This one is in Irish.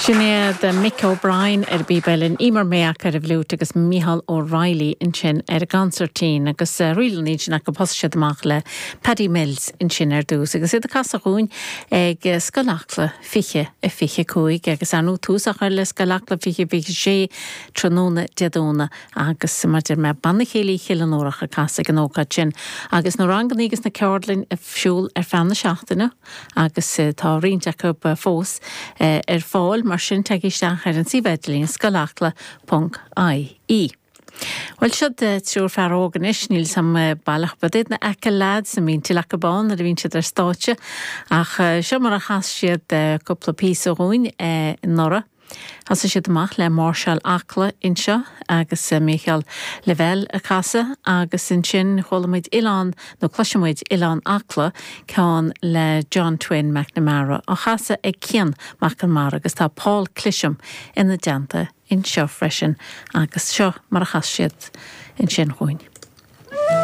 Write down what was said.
Sinné de Mick O'Brien bíbelin imar méach ar bhlút agus Micheál O'Reilly in sin ar gancertín agus riilníid sin go poiste amach le Paddy Mills in sin ar dús agus iad a casachún ag scolachla fiche cúig agus anú túsach ar le scolachla fiche sé tróna deadúna agus martir me banna chéilí chilanórach a casa an ócad sin agus nó ranganígus na ceirlinn a fsiúl ar fanna seachtainna agus tá rion Jacob fós ar fáil mar sin teagisteach ar an sibedlín scolachla.ie. Well, siad trúr fear óganis níl sam bailach badid na eice lad sa mín tilach bán a bhín siad ar stáitse ach seo mar a chas siad cúpla pís ó gúin nora. Has siad amach le Marshall Acla inseo agus Michael Level a casa agus in sin cholamid Ilan nó cluisimuid Ilan Acla ceán le John Twin McNamara a chasa ag cian McNamara agus tá Paul Clisham ina deanta in seo freisin agus seo mar a chas siad in sin chuin.